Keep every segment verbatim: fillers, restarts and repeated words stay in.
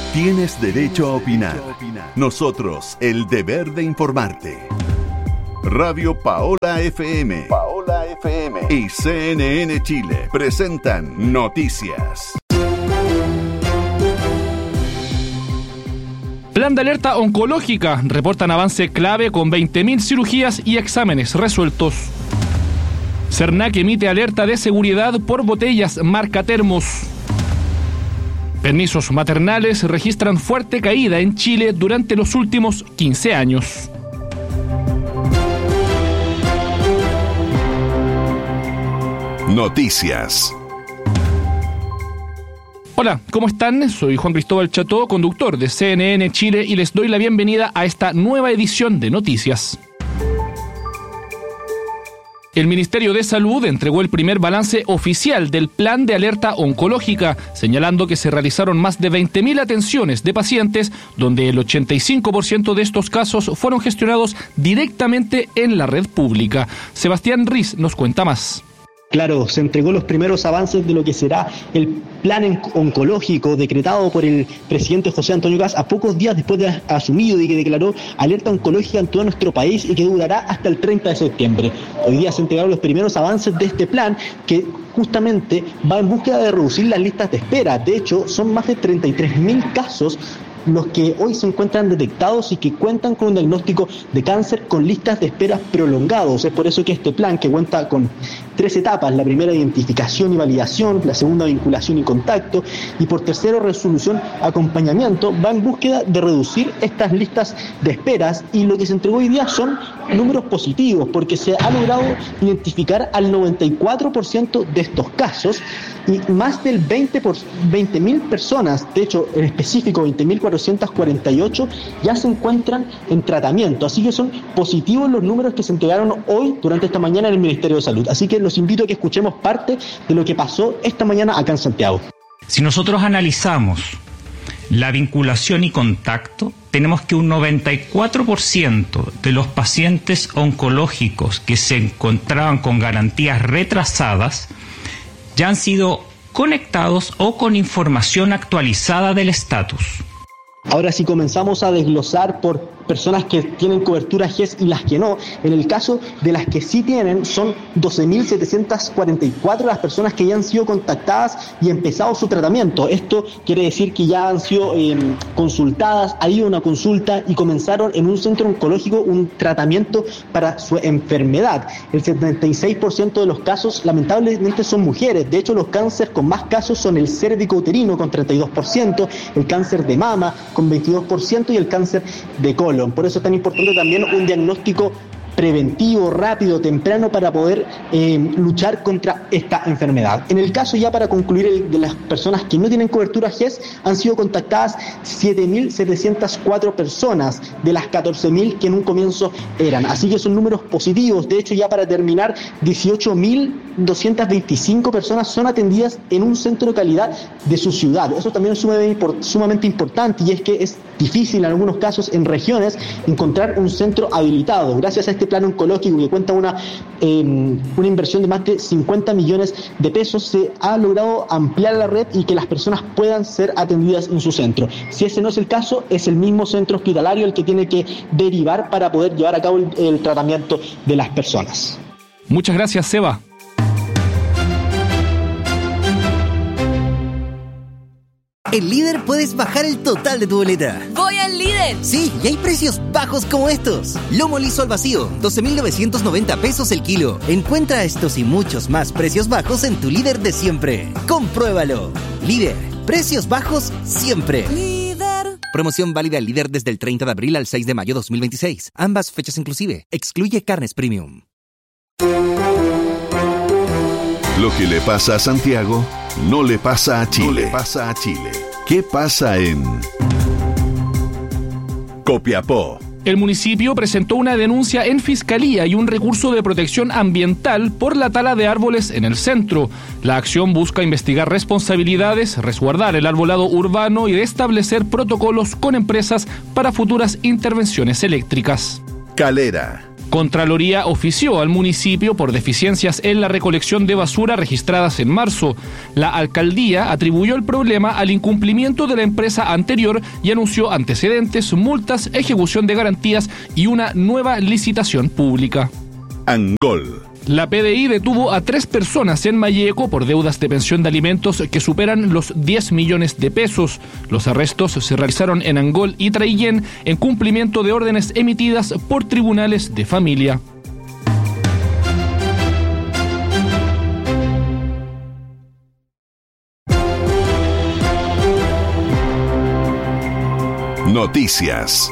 Tienes derecho a opinar. Nosotros, el deber de informarte. Radio Paola F M, Paola F M y C N N Chile presentan Noticias. Plan de alerta oncológica. Reportan avance clave con veinte mil cirugías y exámenes resueltos. Cernac emite alerta de seguridad por botellas marca Termos. Permisos maternales registran fuerte caída en Chile durante los últimos quince años. Noticias. Hola, ¿cómo están? Soy Juan Cristóbal Cható, conductor de C N N Chile, y les doy la bienvenida a esta nueva edición de Noticias. El Ministerio de Salud entregó el primer balance oficial del plan de alerta oncológica, señalando que se realizaron más de veinte mil atenciones de pacientes, donde el ochenta y cinco por ciento de estos casos fueron gestionados directamente en la red pública. Sebastián Riz nos cuenta más. Claro, se entregó los primeros avances de lo que será el plan oncológico decretado por el presidente José Antonio Kast a pocos días después de asumido y que declaró alerta oncológica en todo nuestro país y que durará hasta el treinta de septiembre. Hoy día se entregaron los primeros avances de este plan que justamente va en búsqueda de reducir las listas de espera. De hecho, son más de treinta y tres mil casos los que hoy se encuentran detectados y que cuentan con un diagnóstico de cáncer con listas de espera prolongados. Es por eso que este plan, que cuenta con tres etapas: la primera, identificación y validación; la segunda, vinculación y contacto; y por tercero, resolución, acompañamiento, va en búsqueda de reducir estas listas de esperas. Y lo que se entregó hoy día son números positivos, porque se ha logrado identificar al noventa y cuatro por ciento de estos casos, y más del veinte mil personas, de hecho en específico veinte mil cuatrocientos cuarenta y ocho, ya se encuentran en tratamiento. Así que son positivos los números que se entregaron hoy durante esta mañana en el Ministerio de Salud. Así que los invito a que escuchemos parte de lo que pasó esta mañana acá en Santiago. Si nosotros analizamos la vinculación y contacto, tenemos que un noventa y cuatro por ciento de los pacientes oncológicos que se encontraban con garantías retrasadas ya han sido conectados o con información actualizada del estatus. Ahora, si comenzamos a desglosar por personas que tienen cobertura G E S y las que no, en el caso de las que sí tienen, son doce mil setecientas cuarenta y cuatro las personas que ya han sido contactadas y empezado su tratamiento. Esto quiere decir que ya han sido eh, consultadas, ha ido una consulta y comenzaron en un centro oncológico un tratamiento para su enfermedad. El setenta y seis por ciento de los casos lamentablemente son mujeres. De hecho, los cánceres con más casos son el cérvico-uterino con treinta y dos por ciento, el cáncer de mama con veintidós por ciento y el cáncer de colon. Por eso es tan importante también un diagnóstico preventivo, rápido, temprano, para poder eh, luchar contra esta enfermedad. En el caso, ya para concluir, el, de las personas que no tienen cobertura G E S, han sido contactadas siete mil setecientas cuatro personas de las catorce mil que en un comienzo eran. Así que son números positivos. De hecho, ya para terminar, dieciocho mil doscientas veinticinco personas son atendidas en un centro de calidad de su ciudad. Eso también es sumamente importante, y es que es difícil en algunos casos en regiones encontrar un centro habilitado. Gracias a este plan oncológico, que cuenta una, eh, una inversión de más de cincuenta millones de pesos, se ha logrado ampliar la red y que las personas puedan ser atendidas en su centro. Si ese no es el caso, es el mismo centro hospitalario el que tiene que derivar para poder llevar a cabo el, el tratamiento de las personas. Muchas gracias, Seba. En Líder puedes bajar el total de tu boleta. ¡Voy al Líder! Sí, y hay precios bajos como estos. Lomo liso al vacío, doce mil novecientos noventa pesos el kilo. Encuentra estos y muchos más precios bajos en tu Líder de siempre. ¡Compruébalo! Líder, precios bajos siempre. Líder. Promoción válida al Líder desde el treinta de abril al seis de mayo dos mil veintiséis. Ambas fechas inclusive. Excluye carnes premium. Lo que le pasa a Santiago no le pasa a Chile. No le pasa a Chile. ¿Qué pasa en Copiapó? El municipio presentó una denuncia en Fiscalía y un recurso de protección ambiental por la tala de árboles en el centro. La acción busca investigar responsabilidades, resguardar el arbolado urbano y establecer protocolos con empresas para futuras intervenciones eléctricas. Calera. Contraloría ofició al municipio por deficiencias en la recolección de basura registradas en marzo. La alcaldía atribuyó el problema al incumplimiento de la empresa anterior y anunció antecedentes, multas, ejecución de garantías y una nueva licitación pública. Angol. La P D I detuvo a tres personas en Malleco por deudas de pensión de alimentos que superan los diez millones de pesos. Los arrestos se realizaron en Angol y Traillén en cumplimiento de órdenes emitidas por tribunales de familia. Noticias.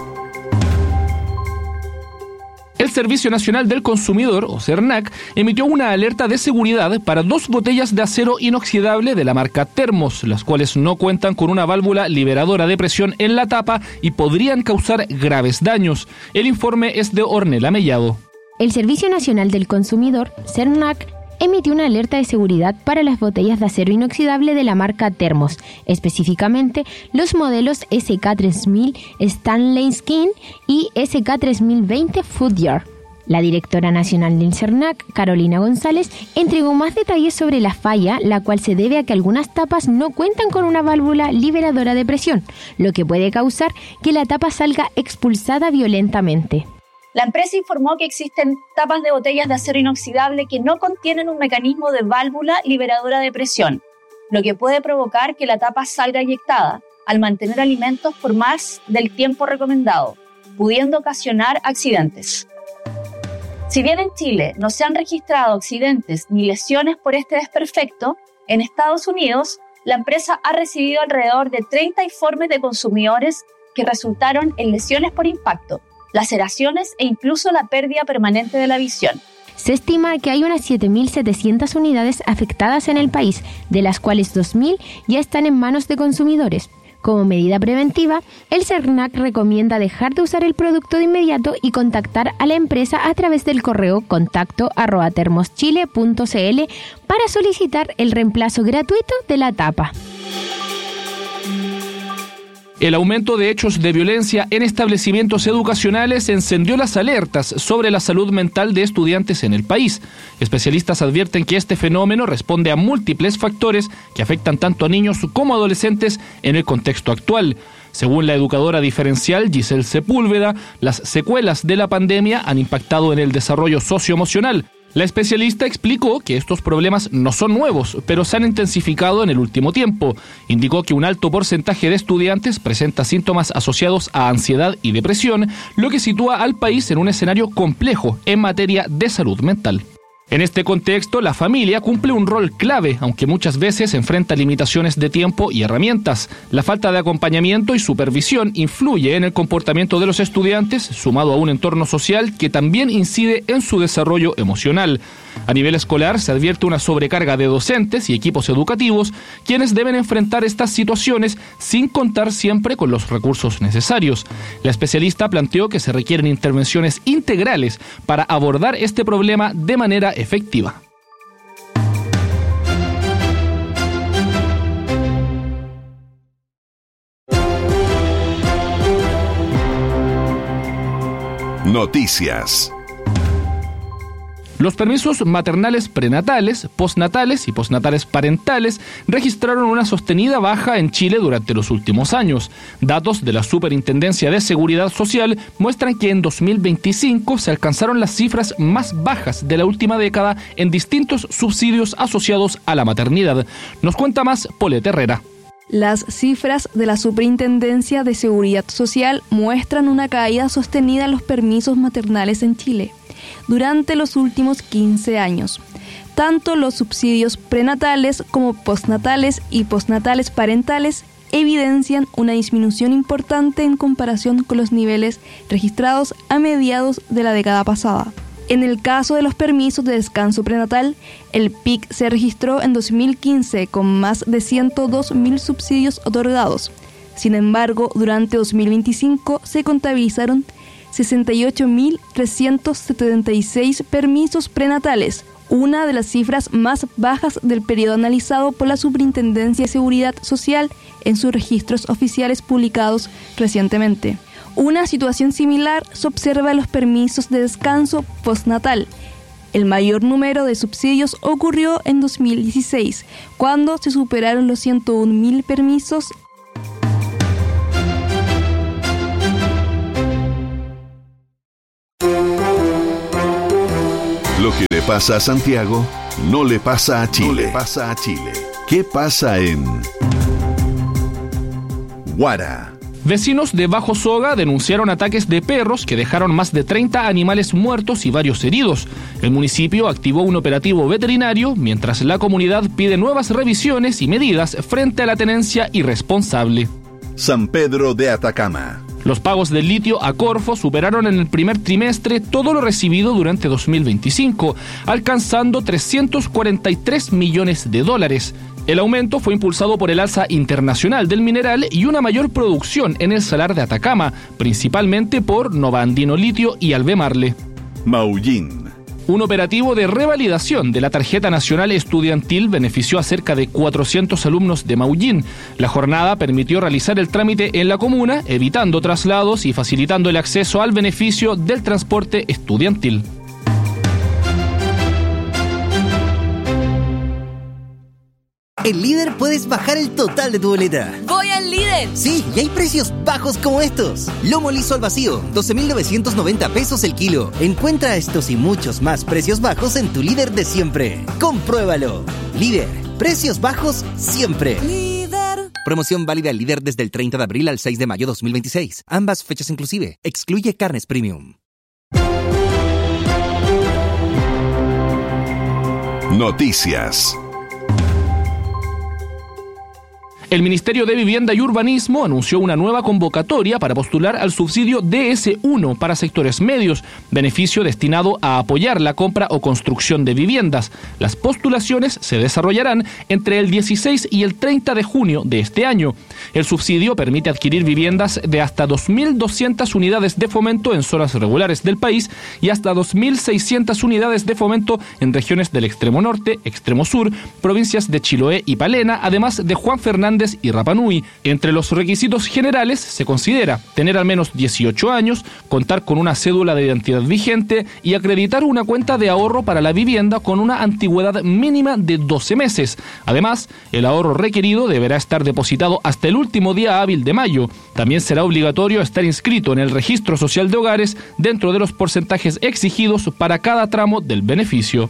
El Servicio Nacional del Consumidor, o SERNAC, emitió una alerta de seguridad para dos botellas de acero inoxidable de la marca Termos, las cuales no cuentan con una válvula liberadora de presión en la tapa y podrían causar graves daños. El informe es de Ornella Mellado. El Servicio Nacional del Consumidor, SERNAC, emitió una alerta de seguridad para las botellas de acero inoxidable de la marca Termos, específicamente los modelos S K tres mil Stanley Skin y S K tres mil veinte Foodyard. La directora nacional del SERNAC, Carolina González, entregó más detalles sobre la falla, la cual se debe a que algunas tapas no cuentan con una válvula liberadora de presión, lo que puede causar que la tapa salga expulsada violentamente. La empresa informó que existen tapas de botellas de acero inoxidable que no contienen un mecanismo de válvula liberadora de presión, lo que puede provocar que la tapa salga eyectada al mantener alimentos por más del tiempo recomendado, pudiendo ocasionar accidentes. Si bien en Chile no se han registrado accidentes ni lesiones por este desperfecto, en Estados Unidos la empresa ha recibido alrededor de treinta informes de consumidores que resultaron en lesiones por impacto, laceraciones e incluso la pérdida permanente de la visión. Se estima que hay unas siete mil setecientas unidades afectadas en el país, de las cuales dos mil ya están en manos de consumidores. Como medida preventiva, el SERNAC recomienda dejar de usar el producto de inmediato y contactar a la empresa a través del correo contacto arroba termoschile punto cl para solicitar el reemplazo gratuito de la tapa. El aumento de hechos de violencia en establecimientos educacionales encendió las alertas sobre la salud mental de estudiantes en el país. Especialistas advierten que este fenómeno responde a múltiples factores que afectan tanto a niños como a adolescentes en el contexto actual. Según la educadora diferencial Giselle Sepúlveda, las secuelas de la pandemia han impactado en el desarrollo socioemocional. La especialista explicó que estos problemas no son nuevos, pero se han intensificado en el último tiempo. Indicó que un alto porcentaje de estudiantes presenta síntomas asociados a ansiedad y depresión, lo que sitúa al país en un escenario complejo en materia de salud mental. En este contexto, la familia cumple un rol clave, aunque muchas veces enfrenta limitaciones de tiempo y herramientas. La falta de acompañamiento y supervisión influye en el comportamiento de los estudiantes, sumado a un entorno social que también incide en su desarrollo emocional. A nivel escolar, se advierte una sobrecarga de docentes y equipos educativos, quienes deben enfrentar estas situaciones sin contar siempre con los recursos necesarios. La especialista planteó que se requieren intervenciones integrales para abordar este problema de manera efectiva. Noticias. Los permisos maternales prenatales, postnatales y postnatales parentales registraron una sostenida baja en Chile durante los últimos años. Datos de la Superintendencia de Seguridad Social muestran que en dos mil veinticinco se alcanzaron las cifras más bajas de la última década en distintos subsidios asociados a la maternidad. Nos cuenta más Paulette Herrera. Las cifras de la Superintendencia de Seguridad Social muestran una caída sostenida en los permisos maternales en Chile durante los últimos quince años. Tanto los subsidios prenatales como postnatales y postnatales parentales evidencian una disminución importante en comparación con los niveles registrados a mediados de la década pasada. En el caso de los permisos de descanso prenatal, el pic se registró en dos mil quince con más de ciento dos mil subsidios otorgados. Sin embargo, durante dos mil veinticinco se contabilizaron sesenta y ocho mil trescientos setenta y seis permisos prenatales, una de las cifras más bajas del periodo analizado por la Superintendencia de Seguridad Social en sus registros oficiales publicados recientemente. Una situación similar se observa en los permisos de descanso postnatal. El mayor número de subsidios ocurrió en dos mil dieciséis, cuando se superaron los ciento un mil permisos. Lo que le pasa a Santiago no le pasa a Chile. No le pasa a Chile. ¿Qué pasa en Huara? Vecinos de Bajo Soga denunciaron ataques de perros que dejaron más de treinta animales muertos y varios heridos. El municipio activó un operativo veterinario, mientras la comunidad pide nuevas revisiones y medidas frente a la tenencia irresponsable. San Pedro de Atacama. Los pagos del litio a Corfo superaron en el primer trimestre todo lo recibido durante dos mil veinticinco, alcanzando trescientos cuarenta y tres millones de dólares. El aumento fue impulsado por el alza internacional del mineral y una mayor producción en el salar de Atacama, principalmente por Nova Andino Litio y Albemarle. Maullín. Un operativo de revalidación de la tarjeta nacional estudiantil benefició a cerca de cuatrocientos alumnos de Maullín. La jornada permitió realizar el trámite en la comuna, evitando traslados y facilitando el acceso al beneficio del transporte estudiantil. En Líder puedes bajar el total de tu boleta. ¡Voy al Líder! Sí, y hay precios bajos como estos. Lomo liso al vacío, doce mil novecientos noventa pesos el kilo. Encuentra estos y muchos más precios bajos en tu Líder de siempre. Compruébalo. Líder, precios bajos siempre. Líder. Promoción válida al Líder desde el treinta de abril al seis de mayo dos mil veintiséis. Ambas fechas inclusive. Excluye carnes premium. Noticias. El Ministerio de Vivienda y Urbanismo anunció una nueva convocatoria para postular al subsidio D S uno para sectores medios, beneficio destinado a apoyar la compra o construcción de viviendas. Las postulaciones se desarrollarán entre el dieciséis y el treinta de junio de este año. El subsidio permite adquirir viviendas de hasta dos mil doscientas unidades de fomento en zonas regulares del país y hasta dos mil seiscientas unidades de fomento en regiones del extremo norte, extremo sur, provincias de Chiloé y Palena, además de Juan Fernández y Rapa Nui. Entre los requisitos generales se considera tener al menos dieciocho años, contar con una cédula de identidad vigente y acreditar una cuenta de ahorro para la vivienda con una antigüedad mínima de doce meses. Además, el ahorro requerido deberá estar depositado hasta el último día hábil de mayo. También será obligatorio estar inscrito en el Registro Social de Hogares dentro de los porcentajes exigidos para cada tramo del beneficio.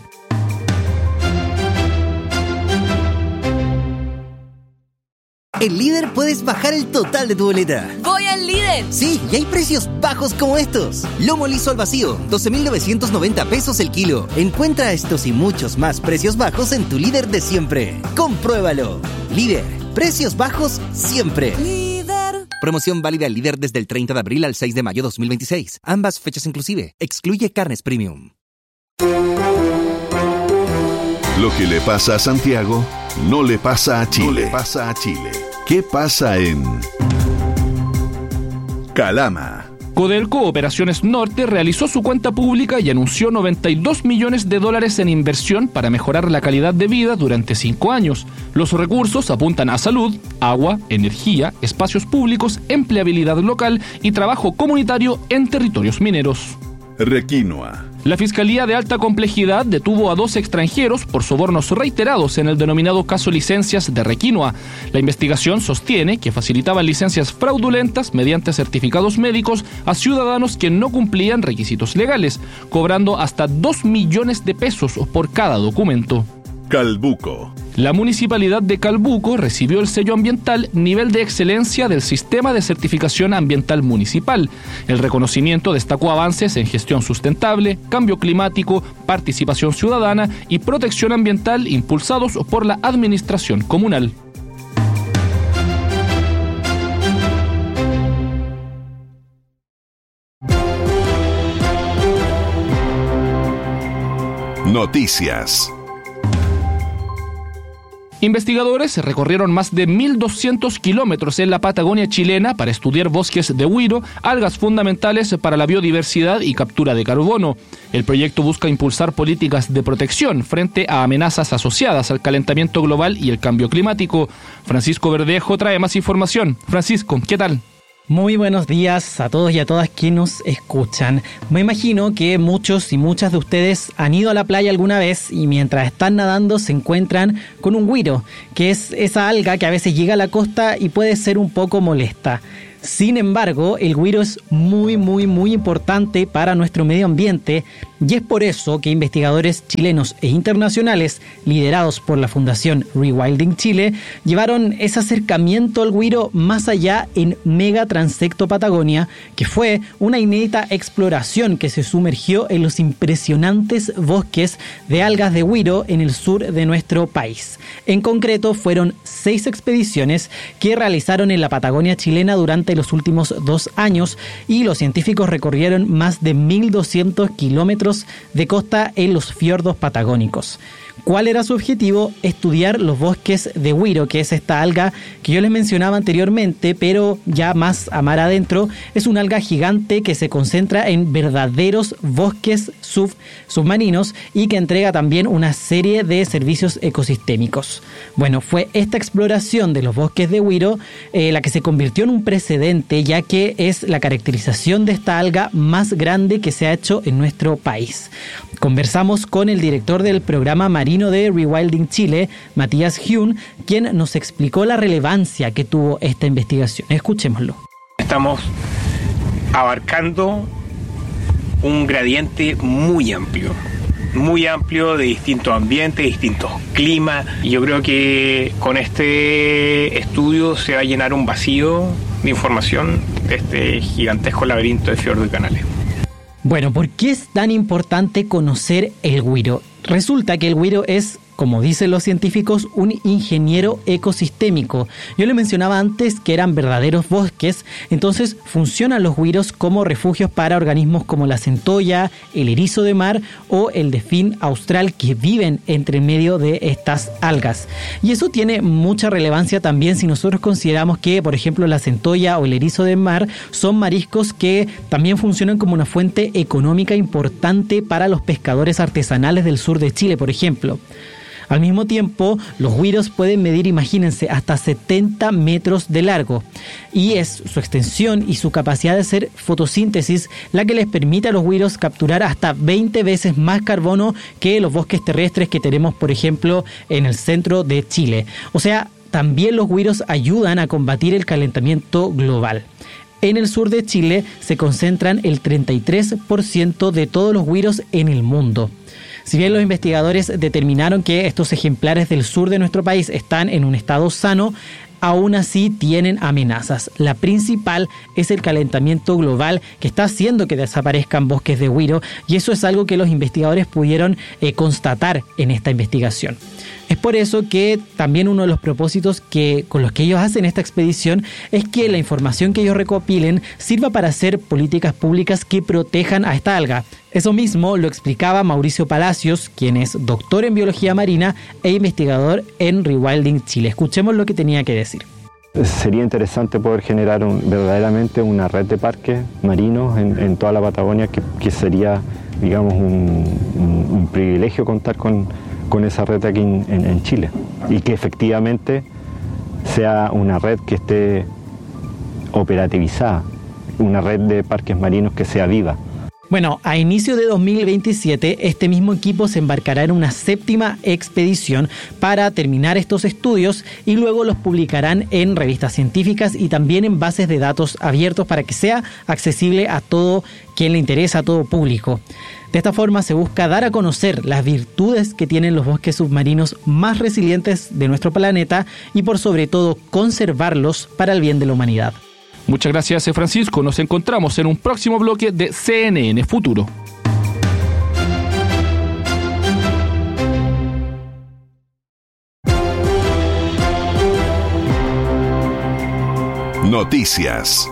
En Líder puedes bajar el total de tu boleta. ¡Voy al Líder! Sí, y hay precios bajos como estos. Lomo liso al vacío, doce mil novecientos noventa pesos el kilo. Encuentra estos y muchos más precios bajos en tu Líder de siempre. Compruébalo. Líder, precios bajos siempre. Líder. Promoción válida al Líder desde el treinta de abril al seis de mayo dos mil veintiséis. Ambas fechas inclusive. Excluye carnes premium. Lo que le pasa a Santiago no le pasa a Chile. No le pasa a Chile. ¿Qué pasa en Calama? Codelco Operaciones Norte realizó su cuenta pública y anunció noventa y dos millones de dólares en inversión para mejorar la calidad de vida durante cinco años. Los recursos apuntan a salud, agua, energía, espacios públicos, empleabilidad local y trabajo comunitario en territorios mineros. Requinoa. La Fiscalía de Alta Complejidad detuvo a dos extranjeros por sobornos reiterados en el denominado caso licencias de Requinoa. La investigación sostiene que facilitaban licencias fraudulentas mediante certificados médicos a ciudadanos que no cumplían requisitos legales, cobrando hasta dos millones de pesos por cada documento. Calbuco. La Municipalidad de Calbuco recibió el sello ambiental Nivel de Excelencia del Sistema de Certificación Ambiental Municipal. El reconocimiento destacó avances en gestión sustentable, cambio climático, participación ciudadana y protección ambiental impulsados por la administración comunal. Noticias. Investigadores recorrieron más de mil doscientos kilómetros en la Patagonia chilena para estudiar bosques de huiro, algas fundamentales para la biodiversidad y captura de carbono. El proyecto busca impulsar políticas de protección frente a amenazas asociadas al calentamiento global y el cambio climático. Francisco Verdejo trae más información. Francisco, ¿qué tal? Muy buenos días a todos y a todas que nos escuchan. Me imagino que muchos y muchas de ustedes han ido a la playa alguna vez y mientras están nadando se encuentran con un güiro, que es esa alga que a veces llega a la costa y puede ser un poco molesta. Sin embargo, el güiro es muy, muy, muy importante para nuestro medio ambiente y es por eso que investigadores chilenos e internacionales, liderados por la Fundación Rewilding Chile, llevaron ese acercamiento al güiro más allá en Mega Transecto Patagonia, que fue una inédita exploración que se sumergió en los impresionantes bosques de algas de güiro en el sur de nuestro país. En concreto, fueron seis expediciones que realizaron en la Patagonia chilena durante los últimos dos años y los científicos recorrieron más de mil doscientos kilómetros de costa en los fiordos patagónicos. ¿Cuál era su objetivo? Estudiar los bosques de güiro, que es esta alga que yo les mencionaba anteriormente, pero ya más a mar adentro. Es una alga gigante que se concentra en verdaderos bosques sub, submarinos y que entrega también una serie de servicios ecosistémicos. Bueno, fue esta exploración de los bosques de güiro eh, la que se convirtió en un precedente, ya que es la caracterización de esta alga más grande que se ha hecho en nuestro país. Conversamos con el director del programa marino de Rewilding Chile, Matías Hyun, quien nos explicó la relevancia que tuvo esta investigación. Escuchémoslo. Estamos abarcando un gradiente muy amplio, muy amplio de distintos ambientes, distintos climas. Y yo creo que con este estudio se va a llenar un vacío de información de este gigantesco laberinto de fiordos y canales. Bueno, ¿por qué es tan importante conocer el güiro? Resulta que el güiro es, como dicen los científicos, un ingeniero ecosistémico. Yo le mencionaba antes que eran verdaderos bosques, entonces funcionan los güiros como refugios para organismos como la centolla, el erizo de mar o el delfín austral que viven entre medio de estas algas. Y eso tiene mucha relevancia también si nosotros consideramos que, por ejemplo, la centolla o el erizo de mar son mariscos que también funcionan como una fuente económica importante para los pescadores artesanales del sur de Chile, por ejemplo. Al mismo tiempo, los güiros pueden medir, imagínense, hasta setenta metros de largo. Y es su extensión y su capacidad de hacer fotosíntesis la que les permite a los güiros capturar hasta veinte veces más carbono que los bosques terrestres que tenemos, por ejemplo, en el centro de Chile. O sea, también los güiros ayudan a combatir el calentamiento global. En el sur de Chile se concentran el treinta y tres por ciento de todos los güiros en el mundo. Si bien los investigadores determinaron que estos ejemplares del sur de nuestro país están en un estado sano, aún así tienen amenazas. La principal es el calentamiento global que está haciendo que desaparezcan bosques de güiro y eso es algo que los investigadores pudieron eh, constatar en esta investigación. Es por eso que también uno de los propósitos que, con los que ellos hacen esta expedición es que la información que ellos recopilen sirva para hacer políticas públicas que protejan a esta alga. Eso mismo lo explicaba Mauricio Palacios, quien es doctor en biología marina e investigador en Rewilding Chile. Escuchemos lo que tenía que decir. Sería interesante poder generar un, verdaderamente una red de parques marinos en, en toda la Patagonia, que, que sería, digamos, un, un, un privilegio contar con, con esa red aquí en, en, en Chile, y que efectivamente sea una red que esté operativizada, una red de parques marinos que sea viva. Bueno, a inicio de dos mil veintisiete, este mismo equipo se embarcará en una séptima expedición para terminar estos estudios y luego los publicarán en revistas científicas y también en bases de datos abiertos para que sea accesible a todo quien le interesa, a todo público. De esta forma se busca dar a conocer las virtudes que tienen los bosques submarinos más resilientes de nuestro planeta y por sobre todo conservarlos para el bien de la humanidad. Muchas gracias, Francisco. Nos encontramos en un próximo bloque de C N N Futuro. Noticias.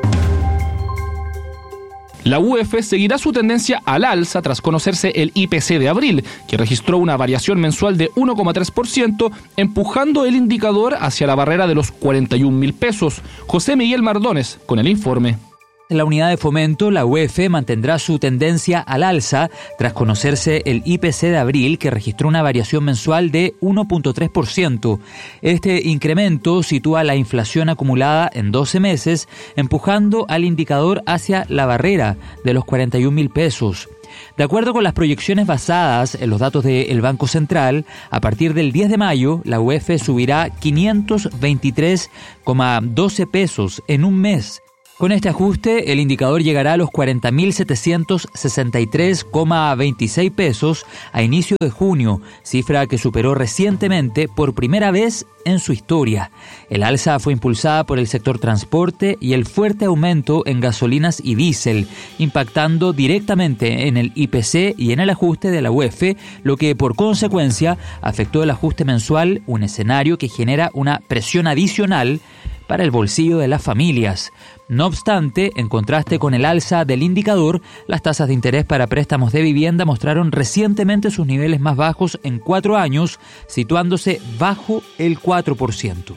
La U E F seguirá su tendencia al alza tras conocerse el I P C de abril, que registró una variación mensual de uno coma tres por ciento, empujando el indicador hacia la barrera de los cuarenta y un mil pesos. José Miguel Mardones, con el informe. La unidad de fomento, la U E F, mantendrá su tendencia al alza tras conocerse el I P C de abril, que registró una variación mensual de uno punto tres por ciento. Este incremento sitúa la inflación acumulada en doce meses, empujando al indicador hacia la barrera de los cuarenta y un mil pesos. De acuerdo con las proyecciones basadas en los datos del Banco Central, a partir del diez de mayo, la U E F subirá quinientos veintitrés coma doce pesos en un mes. Con este ajuste, el indicador llegará a los cuarenta mil setecientos sesenta y tres coma veintiséis pesos a inicio de junio, cifra que superó recientemente por primera vez en su historia. El alza fue impulsada por el sector transporte y el fuerte aumento en gasolinas y diésel, impactando directamente en el I P C y en el ajuste de la U E F, lo que por consecuencia afectó el ajuste mensual, un escenario que genera una presión adicional para el bolsillo de las familias. No obstante, en contraste con el alza del indicador, las tasas de interés para préstamos de vivienda mostraron recientemente sus niveles más bajos en cuatro años, situándose bajo el cuatro por ciento.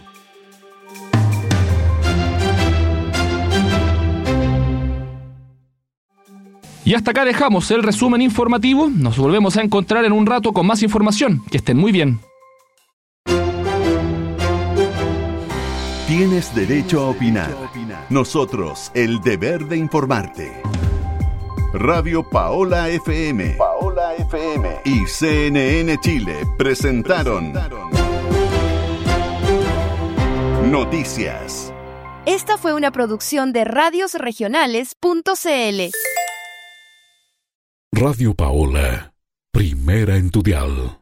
Y hasta acá dejamos el resumen informativo. Nos volvemos a encontrar en un rato con más información. Que estén muy bien. Tienes derecho a opinar. Nosotros, el deber de informarte. Radio Paola F M, Paola F M y C N N Chile presentaron Noticias. Esta fue una producción de radios regionales punto c l. Radio Paola, primera en tu dial.